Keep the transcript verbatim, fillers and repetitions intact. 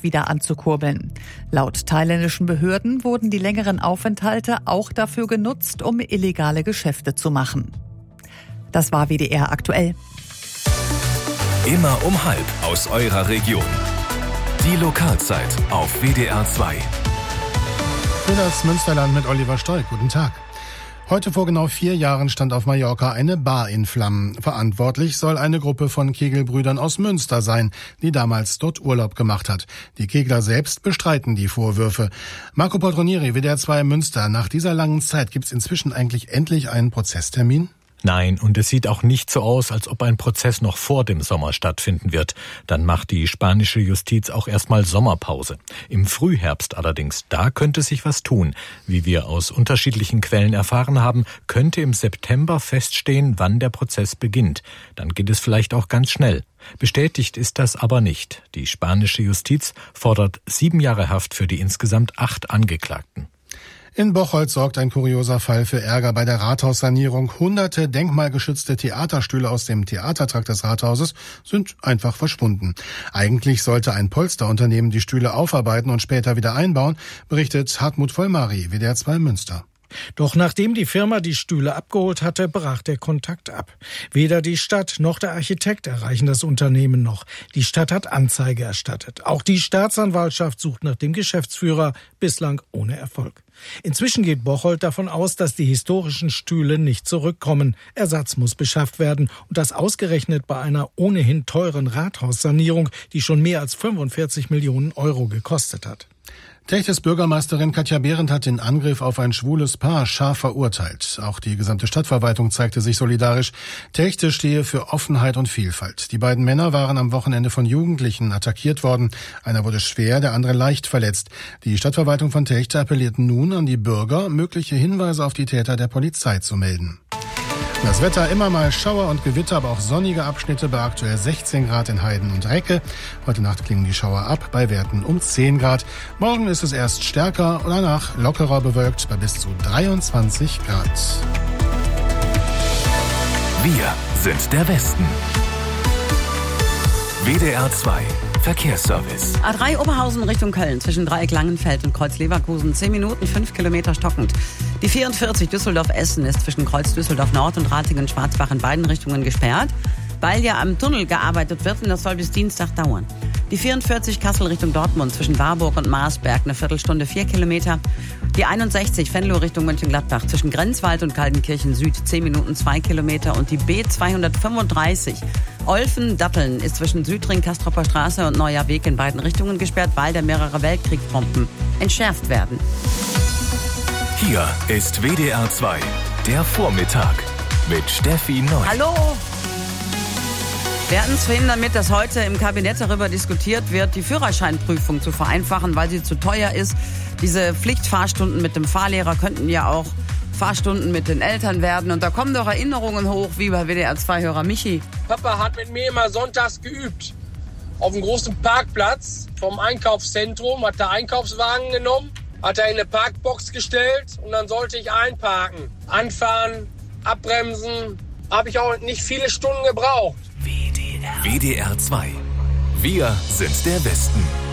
wieder anzukurbeln. Laut thailändischen Behörden wurden die längeren Aufenthalte auch dafür genutzt, um illegale Geschäfte zu machen. Das war W D R aktuell. Immer um halb aus eurer Region. Die Lokalzeit auf W D R zwei. Für das Münsterland mit Oliver Stolk. Guten Tag. Heute vor genau vier Jahren stand auf Mallorca eine Bar in Flammen. Verantwortlich soll eine Gruppe von Kegelbrüdern aus Münster sein, die damals dort Urlaub gemacht hat. Die Kegler selbst bestreiten die Vorwürfe. Marco Poltronieri, W D R zwei Münster. Nach dieser langen Zeit gibt es inzwischen eigentlich endlich einen Prozesstermin? Nein, und es sieht auch nicht so aus, als ob ein Prozess noch vor dem Sommer stattfinden wird. Dann macht die spanische Justiz auch erstmal Sommerpause. Im Frühherbst allerdings, da könnte sich was tun. Wie wir aus unterschiedlichen Quellen erfahren haben, könnte im September feststehen, wann der Prozess beginnt. Dann geht es vielleicht auch ganz schnell. Bestätigt ist das aber nicht. Die spanische Justiz fordert sieben Jahre Haft für die insgesamt acht Angeklagten. In Bocholt sorgt ein kurioser Fall für Ärger bei der Rathaussanierung. Hunderte denkmalgeschützte Theaterstühle aus dem Theatertrakt des Rathauses sind einfach verschwunden. Eigentlich sollte ein Polsterunternehmen die Stühle aufarbeiten und später wieder einbauen, berichtet Hartmut Vollmari, W D R zwei Münster. Doch nachdem die Firma die Stühle abgeholt hatte, brach der Kontakt ab. Weder die Stadt noch der Architekt erreichen das Unternehmen noch. Die Stadt hat Anzeige erstattet. Auch die Staatsanwaltschaft sucht nach dem Geschäftsführer, bislang ohne Erfolg. Inzwischen geht Bocholt davon aus, dass die historischen Stühle nicht zurückkommen. Ersatz muss beschafft werden und das ausgerechnet bei einer ohnehin teuren Rathaussanierung, die schon mehr als fünfundvierzig Millionen Euro gekostet hat. Techtes Bürgermeisterin Katja Behrendt hat den Angriff auf ein schwules Paar scharf verurteilt. Auch die gesamte Stadtverwaltung zeigte sich solidarisch. Techte stehe für Offenheit und Vielfalt. Die beiden Männer waren am Wochenende von Jugendlichen attackiert worden. Einer wurde schwer, der andere leicht verletzt. Die Stadtverwaltung von Techte appelliert nun an die Bürger, mögliche Hinweise auf die Täter der Polizei zu melden. Das Wetter, immer mal Schauer und Gewitter, aber auch sonnige Abschnitte bei aktuell sechzehn Grad in Heiden und Recke. Heute Nacht klingen die Schauer ab bei Werten um zehn Grad. Morgen ist es erst stärker und danach lockerer bewölkt bei bis zu dreiundzwanzig Grad. Wir sind der Westen. W D R zwei Verkehrsservice. A drei Oberhausen Richtung Köln zwischen Dreieck Langenfeld und Kreuz Leverkusen. zehn Minuten, fünf Kilometer stockend. Die vierundvierzig Düsseldorf-Essen ist zwischen Kreuz Düsseldorf-Nord und Ratingen-Schwarzbach in beiden Richtungen gesperrt, weil ja am Tunnel gearbeitet wird und das soll bis Dienstag dauern. Die vierundvierzig Kassel Richtung Dortmund zwischen Warburg und Marsberg eine Viertelstunde, vier Kilometer. Die einundsechzig Venlo Richtung Mönchengladbach zwischen Grenzwald und Kaltenkirchen Süd zehn Minuten, zwei Kilometer. Und die B zweihundertfünfunddreißig Olfen-Datteln ist zwischen Südring, Kastropper Straße und Neuer Weg in beiden Richtungen gesperrt, weil da mehrere Weltkriegspompen entschärft werden. Hier ist W D R zwei, der Vormittag mit Steffi Neu. Hallo! Wir hatten es vorhin damit, dass heute im Kabinett darüber diskutiert wird, die Führerscheinprüfung zu vereinfachen, weil sie zu teuer ist. Diese Pflichtfahrstunden mit dem Fahrlehrer könnten ja auch Fahrstunden mit den Eltern werden. Und da kommen doch Erinnerungen hoch, wie bei W D R zwei Hörer Michi. Papa hat mit mir immer sonntags geübt. Auf dem großen Parkplatz vom Einkaufszentrum hat der Einkaufswagen genommen, hat er in eine Parkbox gestellt und dann sollte ich einparken. Anfahren, abbremsen, habe ich auch nicht viele Stunden gebraucht. W D R zwei. Wir sind der Westen.